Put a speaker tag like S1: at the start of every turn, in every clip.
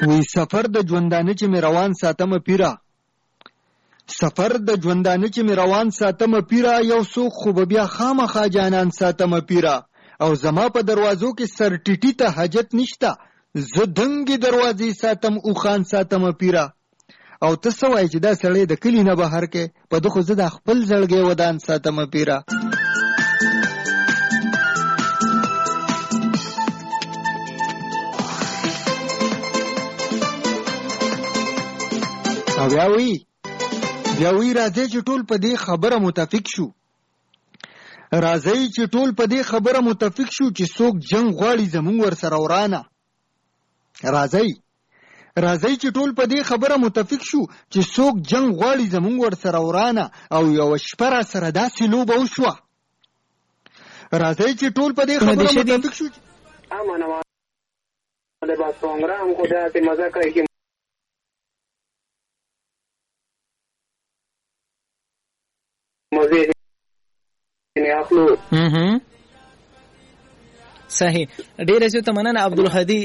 S1: وی سفر د ژوندانه چې مې روان ساتمه پیرا، سفر د ژوندانه چې مې روان ساتمه پیرا، یو څوک خو به بیا خامخا جانان ساتمه پیرا، او زما په دروازو کې سر ټیټی ته حاجت نشته، زه دنګې دروازې ساتم او خان ساتمه پیرا. او ته څه وایې چې دا سړی د کلي نه بهر کې په ده خو زه د خپل زړګی ودان ساتمه پیرا. او بیا وی راځي چې ټول په دې خبره متفق شو، راځي چې ټول په دې خبره متفق شو چې څوک جنگ غواړي زمونږ ورسره ورانه. راځي چې ټول په دې خبره متفق شو چې څوک جنگ غواړي زمونږ ورسره ورانه، او یو شپه را سره داسې لوبه وشوه. راځي چې ټول په دې خبره متفق شو.
S2: امانه د با پروګرام کو داسې مزه کوي چې مزه نه اخلو.
S3: صحیح. ډیر زیات مننه عبدالهادي.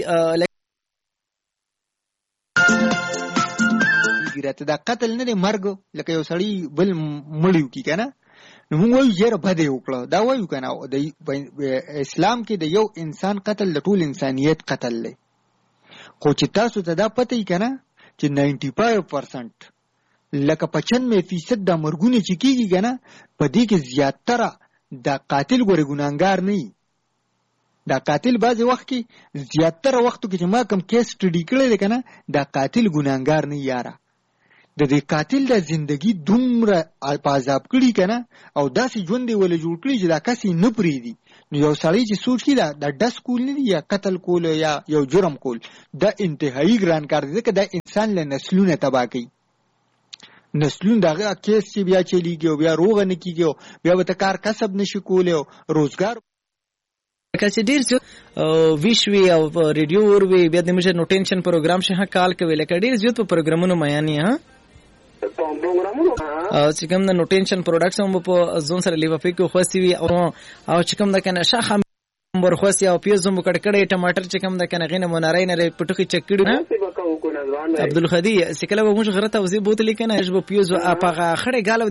S1: ګرته دا قتل نه دی مرګ، لکه یو سړی بل مړیو کی کنه، نو موږ وایو یره بده وکړه، دا وایو کنه. د اسلام کې د یو انسان قتل د ټول انسانیت قتل دی. خو چې تاسو ته دا پته یې کنه چې 95% لکه 95% د مرګونه چې کیږي کنه، په دې کې زیاتره د قاتل ګورې ګناهګار نه وي. دا قاتل بعضې وخت کې زیاتره وختو کې چې ما کوم کیس سټډي کړی دی کنه، دا قاتل ګناهګار نه یاره. د دې قاتل د زندگی دومره په عذاب کړي کنه، او داسې ژوند یې ولې جوړ کړي چې دا کس یې نه پرېږدي. نو یو سړی چې سوچ کړي دا ډس کول نه دي یا قتل کول یا یو جرم کول، دا انتهایی ګران کار دی، ځکه دا انسان له نسلونه تباه کوي. نسلون دغه کیس چې بیا چلیږي او بیا روغه نه کیږي او بیا به ته کار کسب نشي کولی او روزګار.
S3: که چې ډېر زیات ویش وي او ریډیو ور وي، بیا د موږ نو ټینشن پروګرام شه کال کوي، لکه ډېر زیات په پروګرامونو میانی ها چې کوم د نو ټینشن پروډکټس هم په ځون سره لیو پکې خوستي وي، او چې کوم د کنه شاخه نمبر خوستي او پیاز هم کړکړې ټماټر چې کوم د کنه غینه مونارای نه پټوکی چکړو نه عبدالهادي سکله موږ غرته وزي بوتلی کنه اجب پیاز او اپغه خړې غالو